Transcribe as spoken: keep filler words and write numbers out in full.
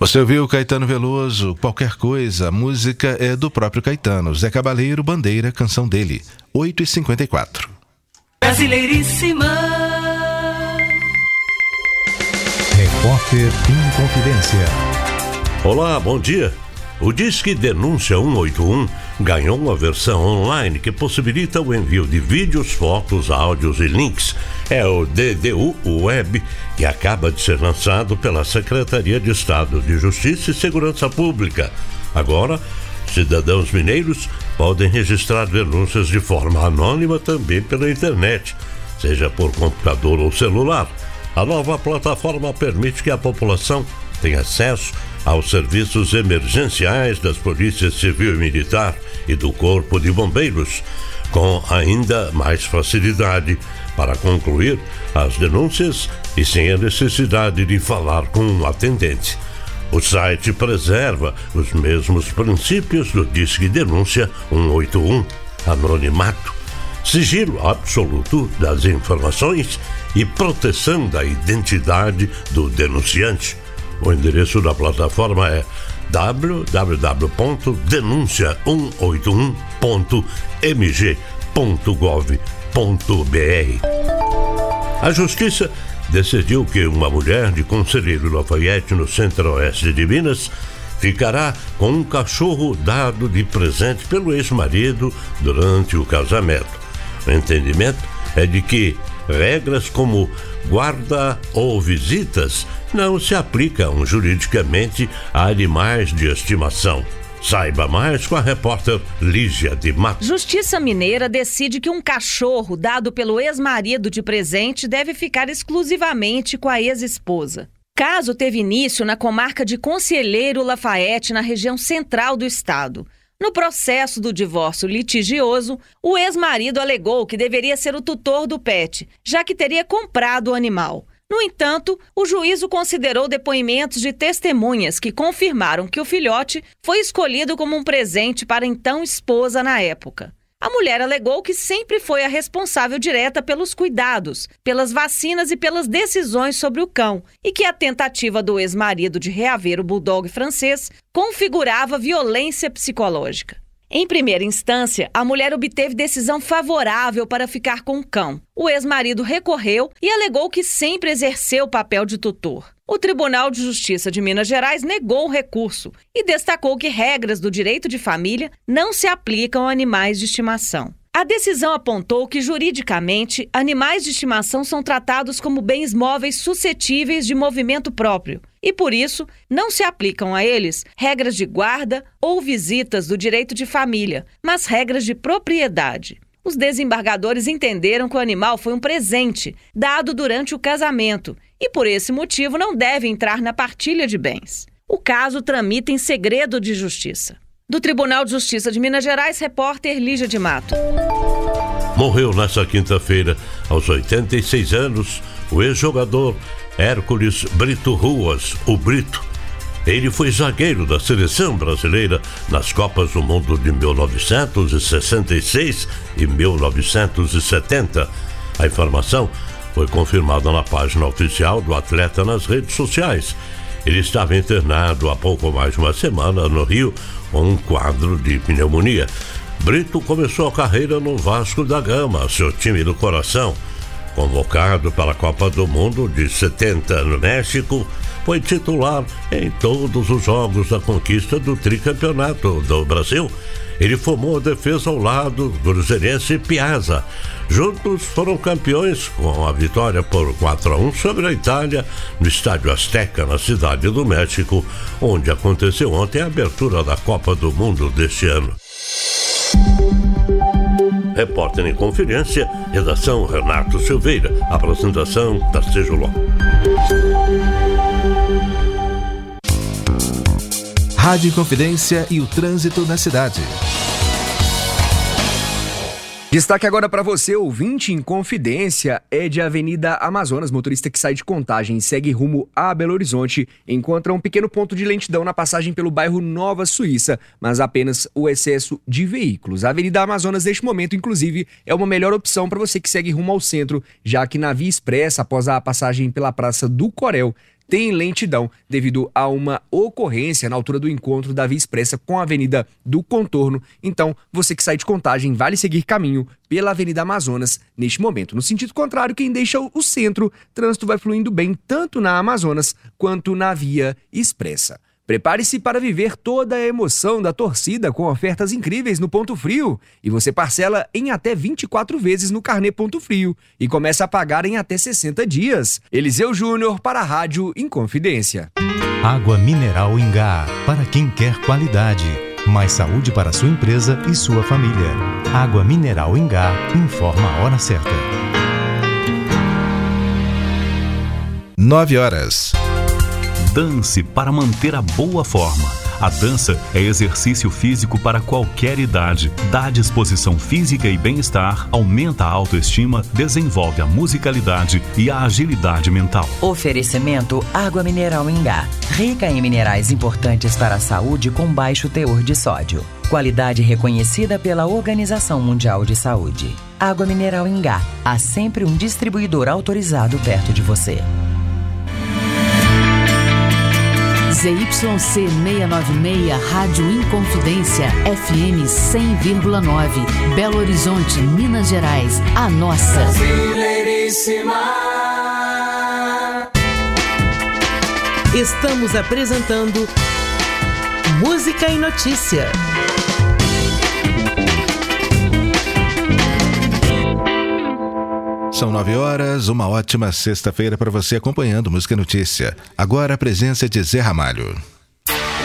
Você ouviu Caetano Veloso, Qualquer Coisa, a música é do próprio Caetano. Zé Cabaleiro, Bandeira, canção dele, oito e cinquenta e quatro. Brasileiríssima. Repórter em Confidência. Olá, bom dia. O Disque Denúncia cento e oitenta e um ganhou uma versão online que possibilita o envio de vídeos, fotos, áudios e links. É o D D U Web, que acaba de ser lançado pela Secretaria de Estado de Justiça e Segurança Pública. Agora, cidadãos mineiros podem registrar denúncias de forma anônima também pela internet, seja por computador ou celular. A nova plataforma permite que a população tenha acesso aos serviços emergenciais das polícias civil e militar e do Corpo de Bombeiros, com ainda mais facilidade para concluir as denúncias e sem a necessidade de falar com um atendente. O site preserva os mesmos princípios do Disque Denúncia cento e oitenta e um, anonimato, sigilo absoluto das informações e proteção da identidade do denunciante. O endereço da plataforma é w w w ponto denúncia cento e oitenta e um ponto m g ponto gov ponto b r. A Justiça decidiu que uma mulher de Conselheiro Lafayette, no centro-oeste de Minas, ficará com um cachorro dado de presente pelo ex-marido durante o casamento. O entendimento é de que regras como guarda ou visitas não se aplicam juridicamente a animais de estimação. Saiba mais com a repórter Lígia de Matos. Justiça Mineira decide que um cachorro dado pelo ex-marido de presente deve ficar exclusivamente com a ex-esposa. Caso teve início na comarca de Conselheiro Lafayette, na região central do estado. No processo do divórcio litigioso, o ex-marido alegou que deveria ser o tutor do pet, já que teria comprado o animal. No entanto, o juízo considerou depoimentos de testemunhas que confirmaram que o filhote foi escolhido como um presente para a então esposa na época. A mulher alegou que sempre foi a responsável direta pelos cuidados, pelas vacinas e pelas decisões sobre o cão, e que a tentativa do ex-marido de reaver o bulldog francês configurava violência psicológica. Em primeira instância, a mulher obteve decisão favorável para ficar com o cão. O ex-marido recorreu e alegou que sempre exerceu o papel de tutor. O Tribunal de Justiça de Minas Gerais negou o recurso e destacou que regras do direito de família não se aplicam a animais de estimação. A decisão apontou que, juridicamente, animais de estimação são tratados como bens móveis suscetíveis de movimento próprio e, por isso, não se aplicam a eles regras de guarda ou visitas do direito de família, mas regras de propriedade. Os desembargadores entenderam que o animal foi um presente dado durante o casamento e, por esse motivo, não deve entrar na partilha de bens. O caso tramita em segredo de justiça. Do Tribunal de Justiça de Minas Gerais, repórter Lígia de Mato. Morreu nesta quinta-feira, aos oitenta e seis anos, o ex-jogador Hércules Brito Ruas, o Brito. Ele foi zagueiro da seleção brasileira nas Copas do Mundo de mil novecentos e sessenta e seis e mil novecentos e setenta. A informação foi confirmada na página oficial do atleta nas redes sociais. Ele estava internado há pouco mais de uma semana no Rio com um quadro de pneumonia. Brito começou a carreira no Vasco da Gama, seu time do coração. Convocado para a Copa do Mundo de setenta no México, foi titular em todos os jogos da conquista do tricampeonato do Brasil. Ele formou a defesa ao lado do cruzeirense Piazza. Juntos foram campeões com a vitória por quatro a um sobre a Itália no Estádio Azteca, na Cidade do México, onde aconteceu ontem a abertura da Copa do Mundo deste ano. Repórter em Confidência, redação Renato Silveira, apresentação Tarcísio Ló. Rádio Confidência e o trânsito na cidade. Destaque agora para você, ouvinte em Confidência, é de Avenida Amazonas. Motorista que sai de Contagem e segue rumo a Belo Horizonte encontra um pequeno ponto de lentidão na passagem pelo bairro Nova Suíça, mas apenas o excesso de veículos. A Avenida Amazonas, neste momento, inclusive, é uma melhor opção para você que segue rumo ao centro, já que na Via Expressa, após a passagem pela Praça do Corel, tem lentidão devido a uma ocorrência na altura do encontro da Via Expressa com a Avenida do Contorno. Então, você que sai de Contagem vale seguir caminho pela Avenida Amazonas neste momento. No sentido contrário, quem deixa o centro, trânsito vai fluindo bem tanto na Amazonas quanto na Via Expressa. Prepare-se para viver toda a emoção da torcida com ofertas incríveis no Ponto Frio. E você parcela em até vinte e quatro vezes no Carnê Ponto Frio e começa a pagar em até sessenta dias. Eliseu Júnior para a Rádio Inconfidência. Água mineral Ingá, para quem quer qualidade. Mais saúde para sua empresa e sua família. Água mineral Ingá informa a hora certa. Nove horas. Dance para manter a boa forma. A dança é exercício físico para qualquer idade. Dá disposição física e bem-estar, aumenta a autoestima, desenvolve a musicalidade e a agilidade mental. Oferecimento Água Mineral Ingá. Rica em minerais importantes para a saúde com baixo teor de sódio. Qualidade reconhecida pela Organização Mundial de Saúde. Água Mineral Ingá. Há sempre um distribuidor autorizado perto de você. Z Y C seiscentos e noventa e seis, Rádio Inconfidência, F M cem vírgula nove, Belo Horizonte, Minas Gerais, a nossa. Brasileiríssima. Estamos apresentando Música e Notícia. São nove horas, uma ótima sexta-feira para você acompanhando Música e Notícia. Agora a presença de Zé Ramalho.